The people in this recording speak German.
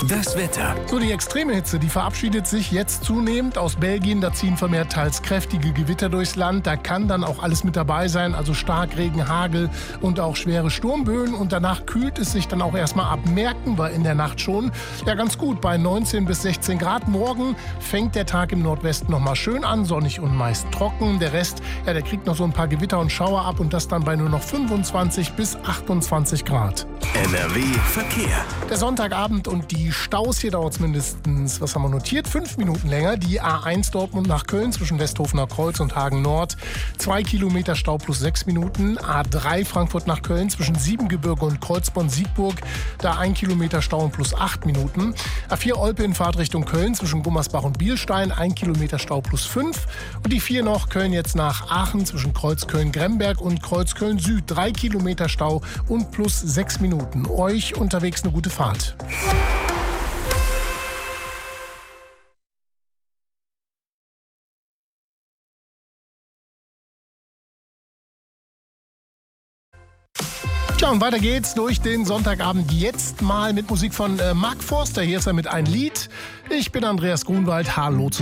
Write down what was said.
Das Wetter. So, die extreme Hitze, die verabschiedet sich jetzt zunehmend aus Belgien. Da ziehen vermehrt teils kräftige Gewitter durchs Land. Da kann dann auch alles mit dabei sein, also Starkregen, Hagel und auch schwere Sturmböen. Und danach kühlt es sich dann auch erstmal ab. Merken wir in der Nacht schon. Ja, ganz gut, bei 19 bis 16 Grad. Morgen fängt der Tag im Nordwesten nochmal schön an, sonnig und meist trocken. Der Rest, ja, der kriegt noch so ein paar Gewitter und Schauer ab und das dann bei nur noch 25 bis 28 Grad. NRW Verkehr. Der Sonntagabend und die Staus, hier dauert es mindestens, was haben wir notiert, 5 Minuten länger. Die A1 Dortmund nach Köln zwischen Westhofener Kreuz und Hagen Nord. 2 Kilometer Stau plus 6 Minuten. A3 Frankfurt nach Köln zwischen Siebengebirge und Kreuzborn-Siegburg. Da 1 Kilometer Stau und plus 8 Minuten. A4 Olpe in Fahrtrichtung Köln zwischen Gummersbach und Bielstein. 1 Kilometer Stau plus 5. Und die 4 noch Köln jetzt nach Aachen zwischen Kreuzköln-Gremberg und Kreuzköln-Süd. 3 Kilometer Stau und plus 6 Minuten. Euch unterwegs eine gute Fahrt. Tja, und weiter geht's durch den Sonntagabend jetzt mal mit Musik von Mark Forster. Hier ist er mit Ein Lied. Ich bin Andreas Grunwald. Hallo zusammen.